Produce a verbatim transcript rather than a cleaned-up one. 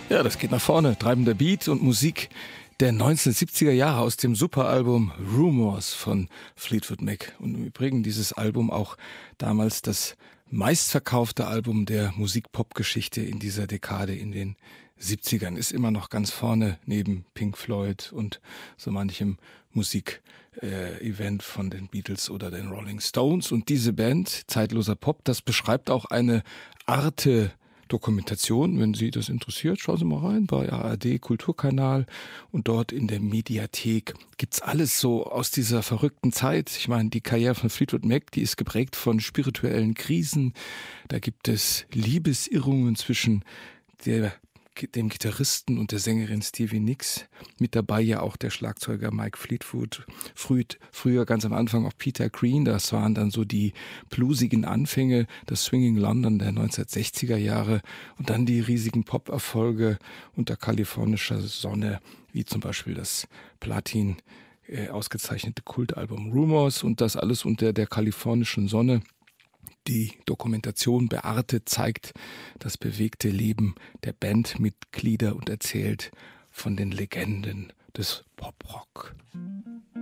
Ja, das geht nach vorne. Treibender Beat und Musik der neunzehnhundertsiebziger Jahre aus dem Superalbum Rumours von Fleetwood Mac. Und im Übrigen dieses Album auch damals das meistverkaufte Album der Musik-Pop-Geschichte in dieser Dekade in den siebzigern. Ist immer noch ganz vorne neben Pink Floyd und so manchem Musik-Event von den Beatles oder den Rolling Stones. Und diese Band, Zeitloser Pop, das beschreibt auch eine Arte Dokumentation. Wenn Sie das interessiert, schauen Sie mal rein bei A R D Kulturkanal und dort in der Mediathek gibt's alles so aus dieser verrückten Zeit. Ich meine, die Karriere von Fleetwood Mac, die ist geprägt von spirituellen Krisen. Da gibt es Liebesirrungen zwischen der dem Gitarristen und der Sängerin Stevie Nicks, mit dabei ja auch der Schlagzeuger Mike Fleetwood, früh, früher ganz am Anfang auch Peter Green, das waren dann so die bluesigen Anfänge, das Swinging London der neunzehnhundertsechziger Jahre und dann die riesigen Pop-Erfolge unter kalifornischer Sonne, wie zum Beispiel das Platin äh, ausgezeichnete Kultalbum Rumours und das alles unter der kalifornischen Sonne. Die Dokumentation bei Arte zeigt das bewegte Leben der Bandmitglieder und erzählt von den Legenden des Poprock.